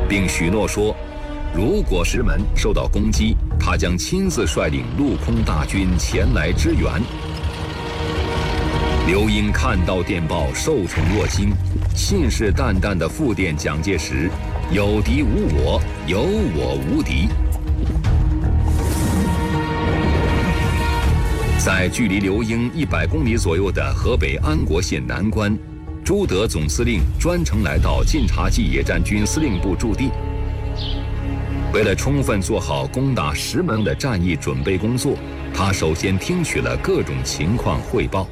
并许诺说，如果石门受到攻击，他将亲自率领陆空大军前来支援。刘英看到电报，受宠若惊，信誓旦旦地复电蒋介石：有敌无我，有我无敌。在距离刘英100公里左右的河北安国县南关，朱德总司令专程来到晋察冀野战军司令部驻地。为了充分做好攻打石门的战役准备工作，他首先听取了各种情况汇报。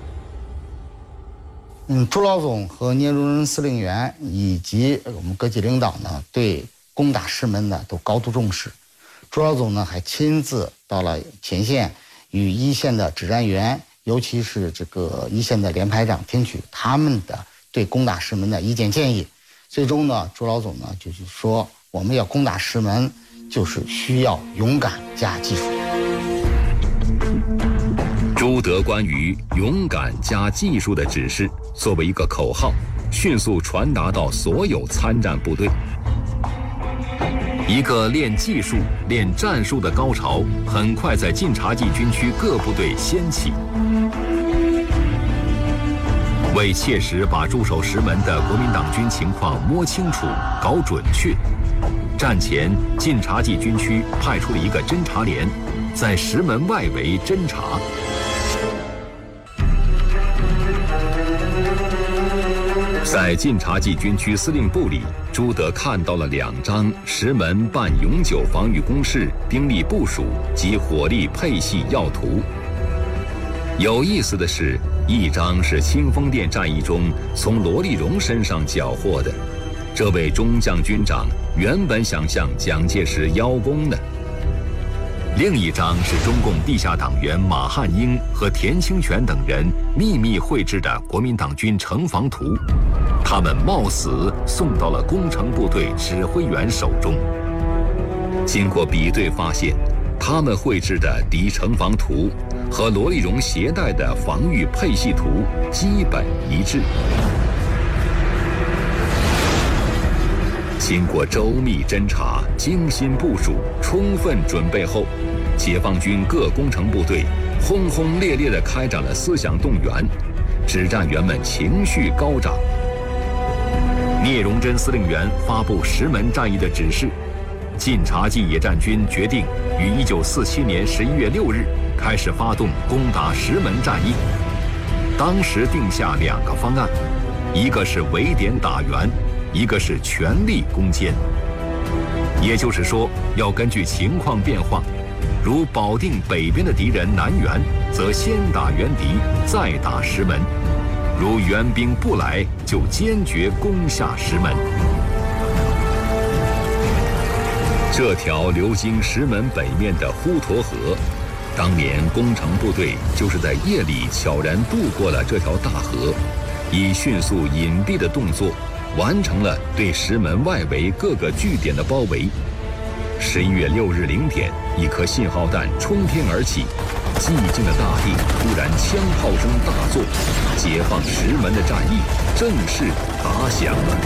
朱老总和聂荣臻司令员以及我们各级领导呢，对攻打石门呢都高度重视。朱老总呢还亲自到了前线，与一线的指战员，尤其是这个一线的连排长听取他们的对攻打石门的意见建议。最终呢，朱老总呢就是说，我们要攻打石门，就是需要勇敢加技术。 朱德关于勇敢加技术的指示，作为一个口号，迅速传达到所有参战部队。一个练技术、练战术的高潮，很快在晋察冀军区各部队掀起。为切实把驻守石门的国民党军情况摸清楚、搞准确，战前晋察冀军区派出了一个侦察连，在石门外围侦察。在晋察冀军区司令部里，朱德看到了2张石门半永久防御工事、兵力部署及火力配系要图。有意思的是，一张是清风店战役中从罗立荣身上缴获的，这位中将军长原本想向蒋介石邀功的。另一张是中共地下党员马汉英和田清泉等人秘密绘制的国民党军城防图，他们冒死送到了工程部队指挥员手中。经过比对发现，他们绘制的敌城防图和罗立荣携带的防御配系图基本一致。经过周密侦察、精心部署、充分准备后，解放军各工程部队轰轰烈烈地开展了思想动员，指战员们情绪高涨。聂荣臻司令员发布石门战役的指示，晋察冀野战军决定于1947年11月6日开始发动攻打石门战役。当时定下2个方案，一个是围点打援，一个是全力攻坚。也就是说，要根据情况变化，如保定北边的敌人南援，则先打援敌，再打石门；如援兵不来，就坚决攻下石门。这条流经石门北面的滹沱河，当年工程部队就是在夜里悄然渡过了这条大河，以迅速隐蔽的动作完成了对石门外围各个据点的包围。11月6日0点，一颗信号弹冲天而起，寂静的大地突然枪炮声大作，解放石门的战役正式打响了。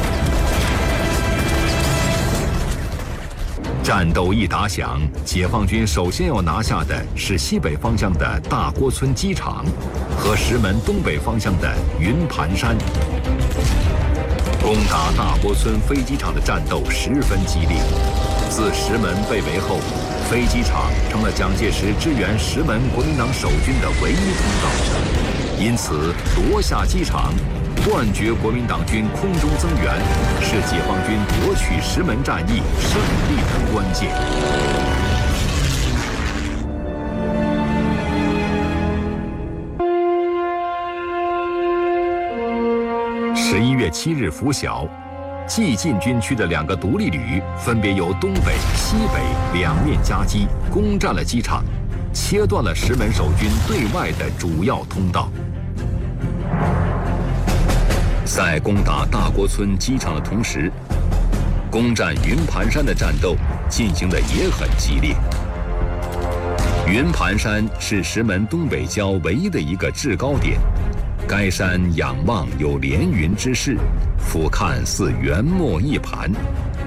战斗一打响，解放军首先要拿下的是西北方向的大郭村机场和石门东北方向的云盘山。攻打大郭村飞机场的战斗十分激烈，自石门被围后，飞机场成了蒋介石支援石门国民党守军的唯一通道，因此夺下机场，断绝国民党军空中增援，是解放军夺取石门战役胜利的关键。11月7日拂晓，冀晋军区的2个独立旅分别由东北、西北2面夹击，攻占了机场，切断了石门守军对外的主要通道。在攻打大郭村机场的同时，攻占云盘山的战斗进行得也很激烈。云盘山是石门东北郊唯一的一个制高点，该山仰望有连云之势，俯瞰似圆墨一盘。